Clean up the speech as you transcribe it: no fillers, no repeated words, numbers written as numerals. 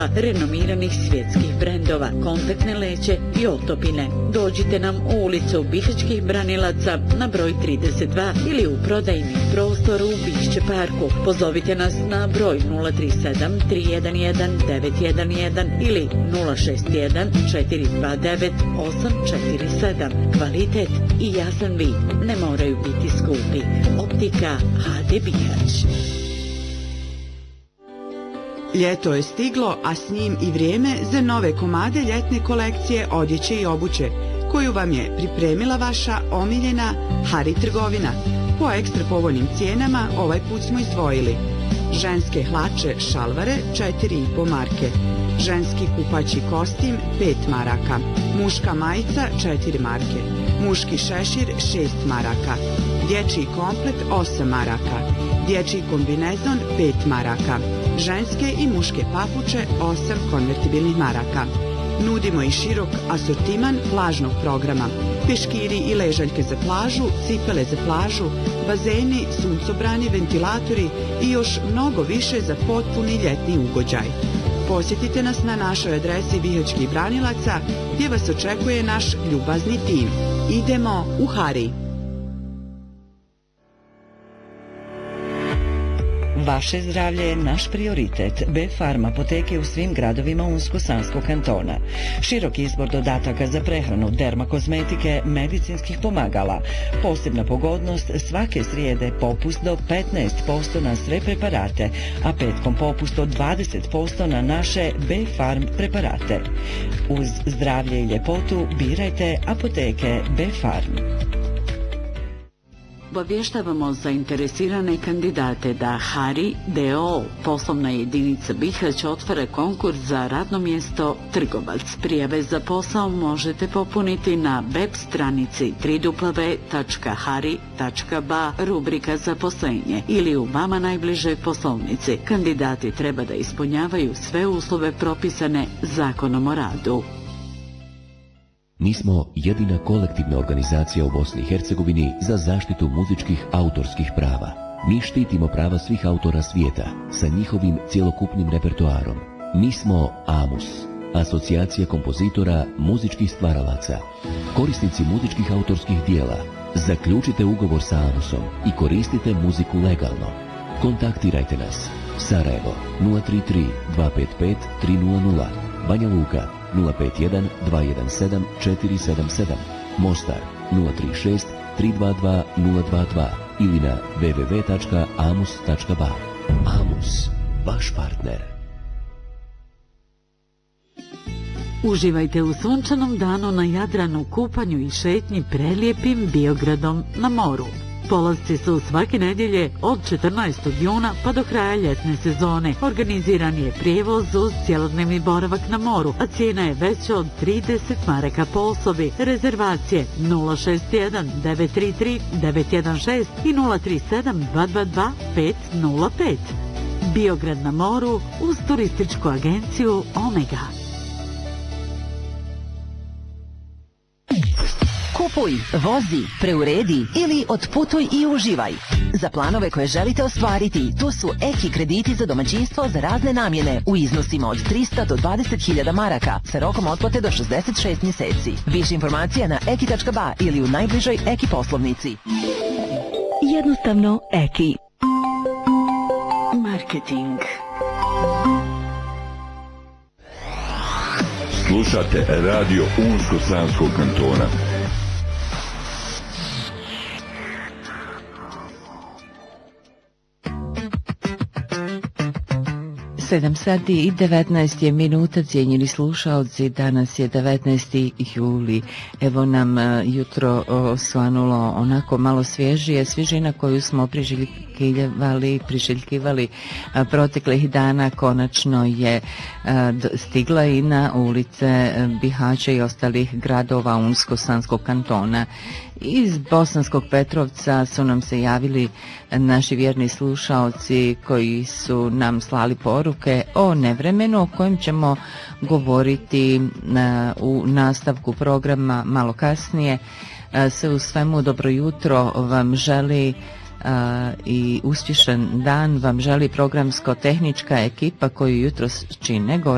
renomiranih svjetskih brendova, kontaktne leće i otopine. Dođite nam u ulicu Bihaćkih Branilaca na broj 32 ili u prodajni prostor u Bišće parku. Pozovite nas na broj 037 311 911 ili 061 429 847. Kvalitet i jasan vid ne moraju biti skupi. Optika HD Bihać. Ljeto je stiglo, a s njim i vrijeme za nove komade ljetne kolekcije odjeće i obuće, koju vam je pripremila vaša omiljena Hari trgovina. Po ekstra povoljnim cijenama ovaj put smo izdvojili ženske hlače šalvare 4,5 marke, ženski kupaći kostim 5 maraka, muška majica 4 marke, muški šešir 6 maraka, dječji komplet 8 maraka, dječji kombinezon 5 maraka, ženske i muške papuče 8 konvertibilnih maraka. Nudimo i širok asortiman plažnog programa, peškiri i ležaljke za plažu, cipele za plažu, bazeni, suncobrani, ventilatori i još mnogo više za potpuni ljetni ugođaj. Posjetite nas na našoj adresi Bihaćkih Branilaca, gdje vas očekuje naš ljubazni tim. Idemo u Hari. Vaše zdravlje je naš prioritet. B-Farm apoteke u svim gradovima Unsko-Sanskog kantona. Širok izbor dodataka za prehranu, dermakozmetike, medicinskih pomagala. Posebna pogodnost, svake srijede popust do 15% na sve preparate, a petkom popust od 20% na naše B-Farm preparate. Uz zdravlje i ljepotu birajte apoteke B-Farm. Obavještavamo zainteresirane kandidate da Hari D.O. poslovna jedinica Bihać otvara konkurs za radno mjesto trgovac. Prijave za posao možete popuniti na web stranici www.hari.ba rubrika zaposlenje ili u vama najbližoj poslovnici. Kandidati treba da ispunjavaju sve uslove propisane Zakonom o radu. Mi smo jedina kolektivna organizacija u Bosni i Hercegovini za zaštitu muzičkih autorskih prava. Mi štitimo prava svih autora svijeta sa njihovim cjelokupnim repertoarom. Mi smo AMUS, Asocijacija kompozitora muzičkih stvaralaca. Korisnici muzičkih autorskih dijela, zaključite ugovor sa AMUSom i koristite muziku legalno. Kontaktirajte nas. Sarajevo 033 255 300, Banja Luka 051 217 477, Mostar 036 322 022 ili na www.amus.ba. AMUS, vaš partner. Uživajte u sunčanom danu na Jadranu, kupanju i šetnji prelijepim Biogradom na moru. Polazci su svake nedjelje od 14. juna pa do kraja ljetne sezone. Organiziran je prijevoz uz cjelodnevni boravak na moru, a cijena je veća od 30 maraka po osobi. Rezervacije 061 933 916 i 037 222 505. Biograd na moru uz turističku agenciju Omega. Kupuj, vozi, preuredi ili otputuj i uživaj. Za planove koje želite ostvariti, tu su Eki krediti za domaćinstvo za razne namjene u iznosima od 300 do 20.000 maraka sa rokom otplate do 66 mjeseci. Više informacija na eki.ba ili u najbližoj Eki poslovnici. Jednostavno Eki. Marketing. Slušate radio Unsko-Sanskog kantona. 7 sati i 19 je minuta, cijenjeni slušaoci, danas je 19. juli. Evo nam jutro osvanulo onako malo svježije, svježina koju smo priželjkivali proteklih dana konačno je stigla i na ulice Bihaća i ostalih gradova Unsko-Sanskog kantona. Iz Bosanskog Petrovca su nam se javili naši vjerni slušaoci koji su nam slali poruke o nevremenu o kojem ćemo govoriti u nastavku programa malo kasnije. Sve u svemu dobro jutro vam želi i uspješan dan vam želi programsko-tehnička ekipa koju jutros čine